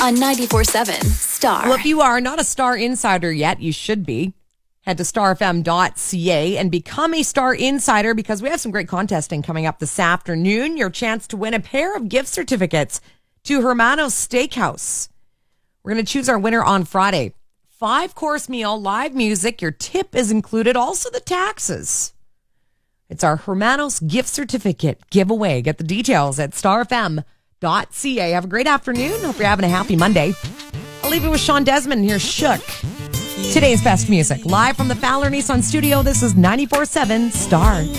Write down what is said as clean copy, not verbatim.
on 94.7 Star. Well, if you are not a Star Insider yet, you should be. Head to starfm.ca and become a Star Insider because we have some great contesting coming up this afternoon. Your chance to win a pair of gift certificates to Hermanos Steakhouse. We're going to choose our winner on Friday. 5-course meal, live music. Your tip is included. Also the taxes. It's our Hermanos gift certificate giveaway. Get the details at starfm.ca. Have a great afternoon. Hope you're having a happy Monday. I'll leave it with Sean Desmond. Here's Shook. Today's best music. Live from the Fowler Nissan studio, this is 94.7 Star.